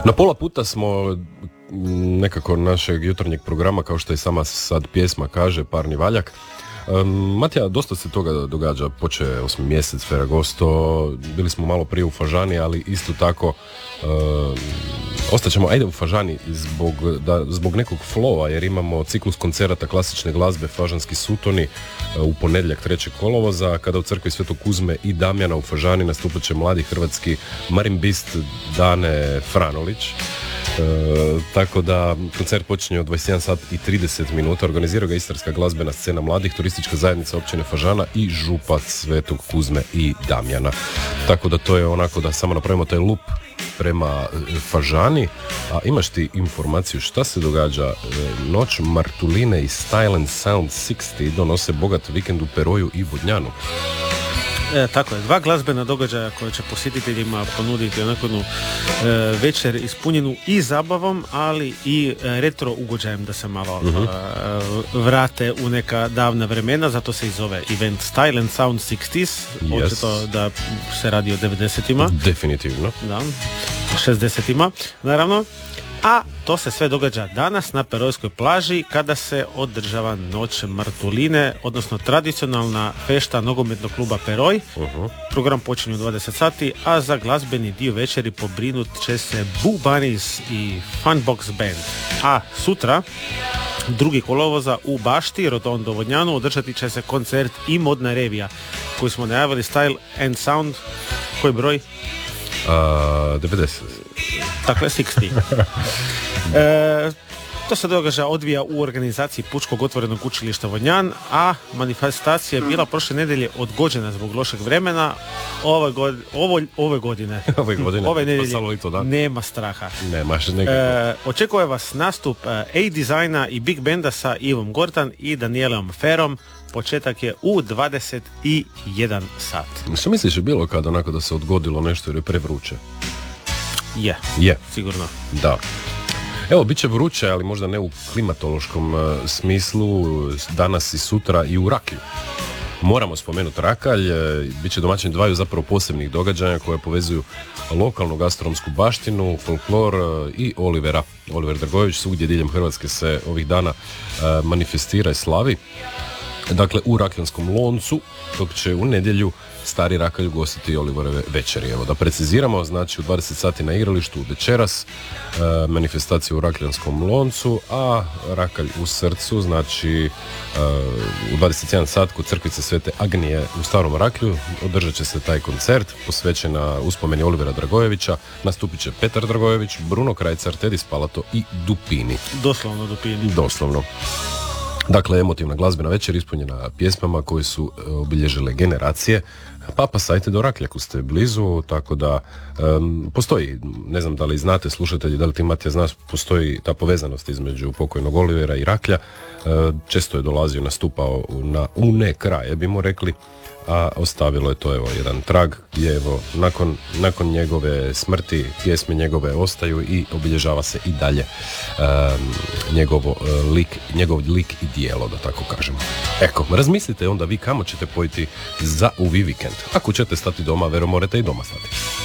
Na pola puta smo nekako našeg jutarnjeg programa, kao što je sama sad pjesma kaže, Parni valjak. Matija, dosta se toga događa, počeo 8. mjesec, Ferragosto, bili smo malo prije u Fažani, ali isto tako ostaćemo u Fažani zbog nekog flowa, jer imamo ciklus koncerata klasične glazbe Fažanski sutoni u ponedjeljak 3. kolovoza, kada u crkvi Svetog Kuzme i Damjana u Fažani nastupat će mladi hrvatski marimbist Dane Franolić. Tako da koncert počinje od 21 sat i 30 minuta. Organizira ga Istarska glazbena scena mladih, turistička zajednica općine Fažana i župa Svetog Kuzme i Damjana. Tako da to je onako da samo napravimo taj lup prema Fažani. A imaš ti informaciju šta se događa? Noć Martuline i Style and Sound 60 donose bogat vikend u Peroju i Vodnjanu. Tako je, 2 glazbena događaja koje će posjetiteljima ponuditi onako jednu večer ispunjenu i zabavom, ali i retro ugođajem, da se malo vrate u neka davna vremena, zato se i zove event Style and Sound 60s, očito da se radi o 90-ima. Definitivno. Da, 60-ima, naravno. A to se sve događa danas na Perojskoj plaži kada se održava Noć Martuline, odnosno tradicionalna fešta nogometnog kluba Peroj. Program počinje u 20 sati, a za glazbeni dio večeri pobrinut će se Boo Bunnies i Funbox Band. A sutra, 2. kolovoza u Bašti, Rotondo Vodnjanu, održati će se koncert i modna revija koju smo najavili, Style and Sound. Koji broj? 90. Dakle, 60. To se događa odvija u organizaciji Pučkog otvorenog učilišta Vodnjan, a manifestacija je bila prošle nedjelje odgođena zbog lošeg vremena. Ove godine nedjelje nema straha. Očekuje vas nastup A-Designa i Big Benda sa Ivom Gortan i Danielom Ferom. Početak je u 21 sat. Što misliš je bilo kad onako da se odgodilo nešto jer je prevruće? Je, sigurno. Da. Evo, bit će vruće, ali možda ne u klimatološkom smislu, danas i sutra i u Raklju. Moramo spomenuti Rakalj, bit će domaćin 2 zapravo posebnih događaja koje povezuju lokalnu gastronomsku baštinu, folklor i Oliver Dragojević svugdje diljem Hrvatske se ovih dana manifestira i slavi. Dakle, u Rakljanskom loncu, dok će u nedjelju Stari Rakalj ugostiti Oliverove večeri. Evo, da preciziramo, znači u 20 sati na igralištu večeras, manifestacija u Rakljanskom loncu, a Rakalj u srcu, znači u 21 sat kod crkvice Svete Agnije u Starom Raklju održat će se taj koncert posvećen na uspomeni Olivera Dragojevića. Nastupit će Petar Dragojević, Bruno Krajcar, Tedi Spalato i Dupini. Doslovno Dupini. Doslovno. Dakle, emotivna glazbena večer ispunjena pjesmama koje su obilježile generacije. Pa pasajte do Raklja ako ste blizu, tako da postoji, ne znam da li znate slušatelji, da li ti Matija zna, postoji ta povezanost između pokojnog Olivera i Raklja. Često je dolazio, nastupao na une kraje, bimo rekli, a ostavilo je to jedan trag gdje nakon njegove smrti pjesme njegove ostaju i obilježava se i dalje njegov lik i dijelo, da tako kažemo. Razmislite onda vi kamo ćete pojiti za uvi vikend. Ako ćete stati doma, vero morate i doma stati.